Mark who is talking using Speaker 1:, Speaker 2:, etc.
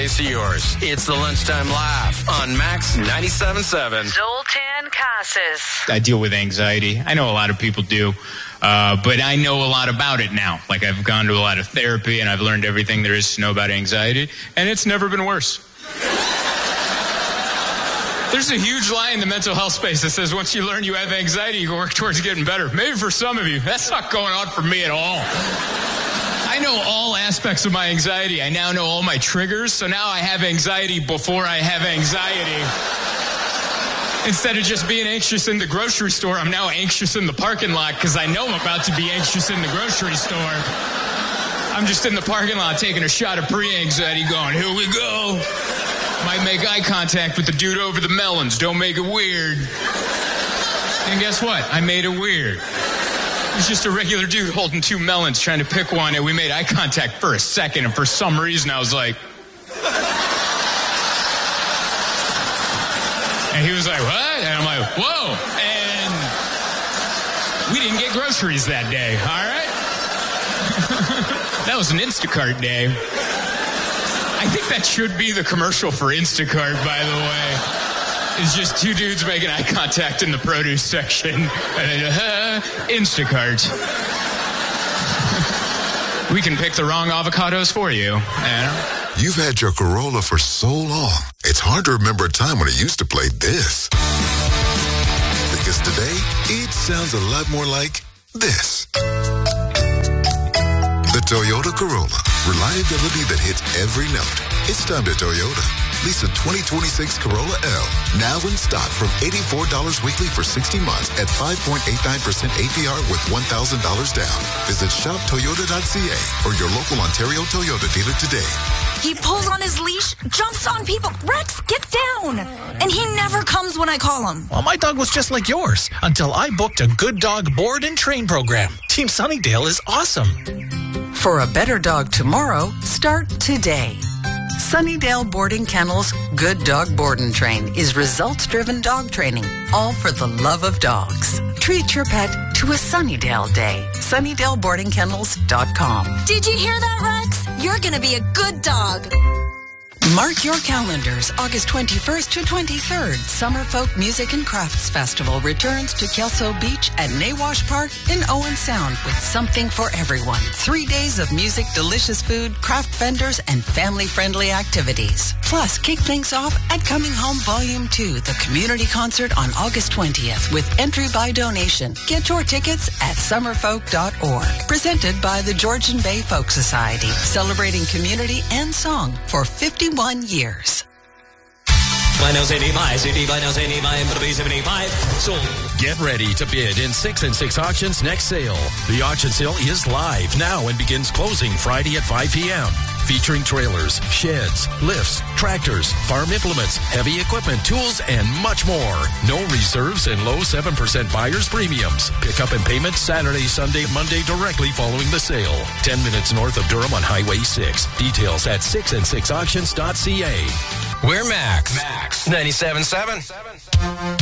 Speaker 1: It's yours. It's the Lunchtime Laugh on Max 97.7.
Speaker 2: Zoltan Casas.
Speaker 3: I deal with anxiety. I know a lot of people do, but I know a lot about it now. Like, I've gone to a lot of therapy, and I've learned everything there is to know about anxiety, and it's never been worse. There's a huge lie in the mental health space that says once you learn you have anxiety, you can work towards getting better. Maybe for some of you. That's not going on for me at all. I know all aspects of my anxiety. I now know all my triggers, so now I have anxiety before I have anxiety. Instead of just being anxious in the grocery store, I'm now anxious in the parking lot because I know I'm about to be anxious in the grocery store. I'm just in the parking lot taking a shot of pre-anxiety going, here we go. Might make eye contact with the dude over the melons. Don't make it weird. And guess what? I made it weird. It was just a regular dude holding two melons trying to pick one, and we made eye contact for a second, and for some reason I was like... And he was like, what? And I'm like, whoa. And we didn't get groceries that day, all right? That was an Instacart day. I think that should be the commercial for Instacart, by the way. It's just two dudes making eye contact in the produce section. And Instacart. We can pick the wrong avocados for you.
Speaker 4: You've had your Corolla for so long, it's hard to remember a time when it used to play this. Because today, it sounds a lot more like this. The Toyota Corolla. Reliability that hits every note. It's time to Toyota. Lease a 2026 Corolla L. Now in stock from $84 weekly for 60 months at 5.89% APR with $1,000 down. Visit shoptoyota.ca or your local Ontario Toyota dealer today.
Speaker 5: He pulls on his leash, jumps on people. Rex, get down. And he never comes when I call him.
Speaker 6: Well, my dog was just like yours until I booked a Good Dog board and train program. Team Sunnydale is awesome.
Speaker 2: For a better dog tomorrow, start today. Sunnydale Boarding Kennels Good Dog Board and Train is results-driven dog training, all for the love of dogs. Treat your pet to a Sunnydale day. SunnydaleBoardingKennels.com.
Speaker 5: Did you hear that, Rex? You're going to be a good dog.
Speaker 2: Mark your calendars. August 21st to 23rd, Summer Folk Music and Crafts Festival returns to Kelso Beach at Nawash Park in Owen Sound with something for everyone. 3 days of music, delicious food, craft vendors, and family-friendly activities. Plus, kick things off at Coming Home Volume 2, the community concert on August 20th with entry by donation. Get your tickets at summerfolk.org. Presented by the Georgian Bay Folk Society, celebrating community and song for 51 years.
Speaker 7: Vinyl 85, CD Vinyl 85, and 75. Sold.
Speaker 8: Get ready to bid in 6 and 6 Auctions next sale. The auction sale is live now and begins closing Friday at 5 p.m. Featuring trailers, sheds, lifts, tractors, farm implements, heavy equipment, tools, and much more. No reserves and low 7% buyer's premiums. Pick up and payment Saturday, Sunday, Monday directly following the sale. 10 minutes north of Durham on Highway 6. Details at 6and6auctions.ca.
Speaker 1: We're Max 97.7.